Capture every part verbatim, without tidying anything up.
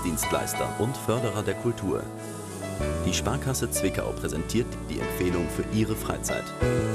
Verkehrsdienstleister und Förderer der Kultur. Die Sparkasse Zwickau präsentiert die Empfehlung für Ihre Freizeit.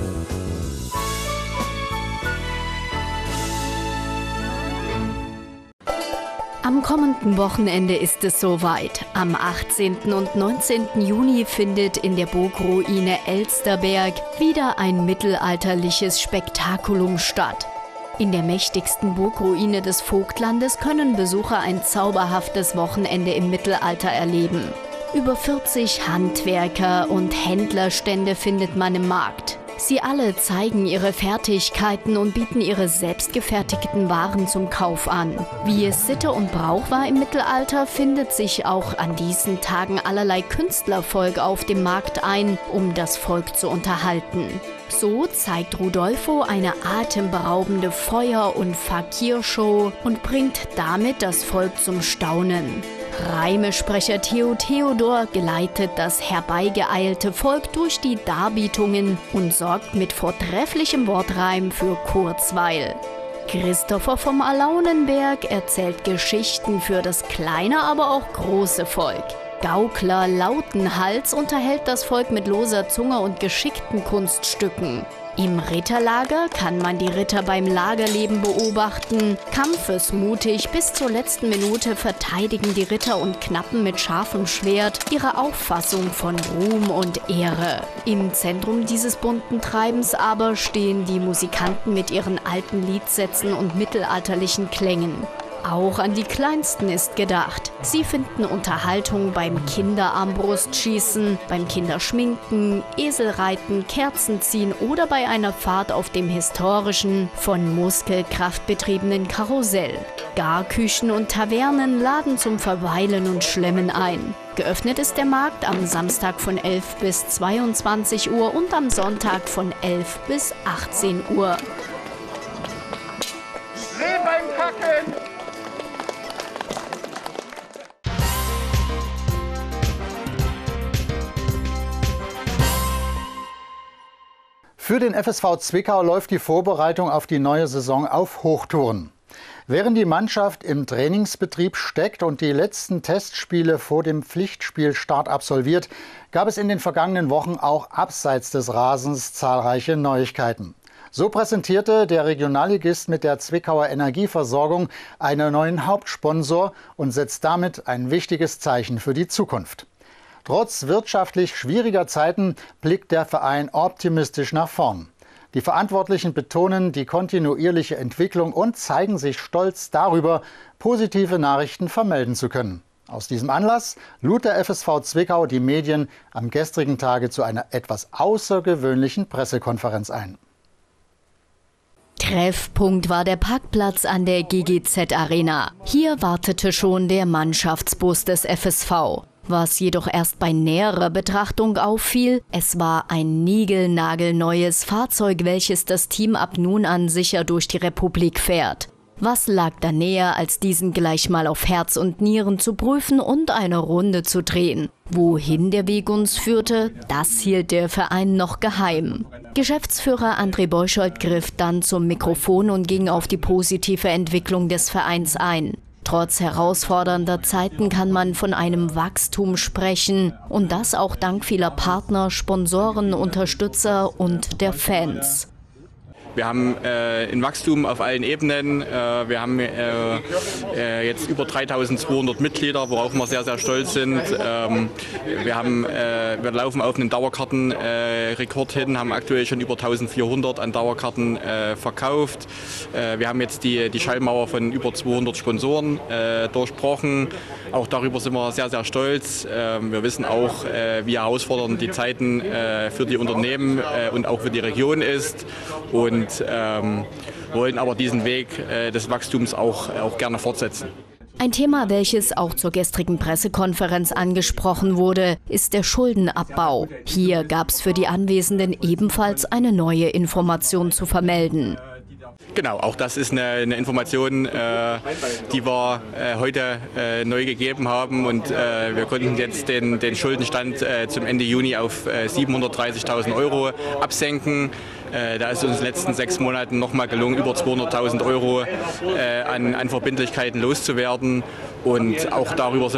Am kommenden Wochenende ist es soweit. Am achtzehnten und neunzehnten Juni findet in der Burgruine Elsterberg wieder ein mittelalterliches Spektakulum statt. In der mächtigsten Burgruine des Vogtlandes können Besucher ein zauberhaftes Wochenende im Mittelalter erleben. Über vierzig Handwerker- und Händlerstände findet man im Markt. Sie alle zeigen ihre Fertigkeiten und bieten ihre selbstgefertigten Waren zum Kauf an. Wie es Sitte und Brauch war im Mittelalter, findet sich auch an diesen Tagen allerlei Künstlervolk auf dem Markt ein, um das Volk zu unterhalten. So zeigt Rudolfo eine atemberaubende Feuer- und Fakirshow und bringt damit das Volk zum Staunen. Reimesprecher Theo Theodor geleitet das herbeigeeilte Volk durch die Darbietungen und sorgt mit vortrefflichem Wortreim für Kurzweil. Christopher vom Alaunenberg erzählt Geschichten für das kleine, aber auch große Volk. Gaukler Lautenhals unterhält das Volk mit loser Zunge und geschickten Kunststücken. Im Ritterlager kann man die Ritter beim Lagerleben beobachten. Kampfesmutig bis zur letzten Minute verteidigen die Ritter und Knappen mit scharfem Schwert ihre Auffassung von Ruhm und Ehre. Im Zentrum dieses bunten Treibens aber stehen die Musikanten mit ihren alten Liedsätzen und mittelalterlichen Klängen. Auch an die Kleinsten ist gedacht. Sie finden Unterhaltung beim Kinderarmbrustschießen, beim Kinderschminken, Eselreiten, Kerzenziehen oder bei einer Fahrt auf dem historischen, von Muskelkraft betriebenen Karussell. Garküchen und Tavernen laden zum Verweilen und Schlemmen ein. Geöffnet ist der Markt am Samstag von elf bis zweiundzwanzig Uhr und am Sonntag von elf bis achtzehn Uhr. Seh beim Kacken! Für den F S V Zwickau läuft die Vorbereitung auf die neue Saison auf Hochtouren. Während die Mannschaft im Trainingsbetrieb steckt und die letzten Testspiele vor dem Pflichtspielstart absolviert, gab es in den vergangenen Wochen auch abseits des Rasens zahlreiche Neuigkeiten. So präsentierte der Regionalligist mit der Zwickauer Energieversorgung einen neuen Hauptsponsor und setzt damit ein wichtiges Zeichen für die Zukunft. Trotz wirtschaftlich schwieriger Zeiten blickt der Verein optimistisch nach vorn. Die Verantwortlichen betonen die kontinuierliche Entwicklung und zeigen sich stolz darüber, positive Nachrichten vermelden zu können. Aus diesem Anlass lud der F S V Zwickau die Medien am gestrigen Tage zu einer etwas außergewöhnlichen Pressekonferenz ein. Treffpunkt war der Parkplatz an der G G Z Arena. Hier wartete schon der Mannschaftsbus des F S V. Was jedoch erst bei näherer Betrachtung auffiel, es war ein niegelnagelneues Fahrzeug, welches das Team ab nun an sicher durch die Republik fährt. Was lag da näher, als diesen gleich mal auf Herz und Nieren zu prüfen und eine Runde zu drehen? Wohin der Weg uns führte, das hielt der Verein noch geheim. Geschäftsführer André Beuschold griff dann zum Mikrofon und ging auf die positive Entwicklung des Vereins ein. Trotz herausfordernder Zeiten kann man von einem Wachstum sprechen und das auch dank vieler Partner, Sponsoren, Unterstützer und der Fans. Wir haben äh, ein Wachstum auf allen Ebenen. Äh, wir haben äh, äh, jetzt über dreitausendzweihundert Mitglieder, worauf wir sehr, sehr stolz sind. Ähm, wir, haben, äh, wir laufen auf einen Dauerkartenrekord äh, hin, haben aktuell schon über eintausendvierhundert an Dauerkarten äh, verkauft. Äh, wir haben jetzt die, die Schallmauer von über zweihundert Sponsoren äh, durchbrochen. Auch darüber sind wir sehr, sehr stolz. Äh, wir wissen auch, äh, wie herausfordernd die Zeiten äh, für die Unternehmen äh, und auch für die Region ist. Und Und ähm, wollen aber diesen Weg äh, des Wachstums auch, auch gerne fortsetzen. Ein Thema, welches auch zur gestrigen Pressekonferenz angesprochen wurde, ist der Schuldenabbau. Hier gab es für die Anwesenden ebenfalls eine neue Information zu vermelden. Genau, auch das ist eine, eine Information, äh, die wir äh, heute äh, neu gegeben haben und äh, wir konnten jetzt den, den Schuldenstand äh, zum Ende Juni auf äh, siebenhundertdreißigtausend Euro absenken. Äh, da ist uns in den letzten sechs Monaten nochmal gelungen, über zweihunderttausend Euro äh, an, an Verbindlichkeiten loszuwerden und auch darüber sind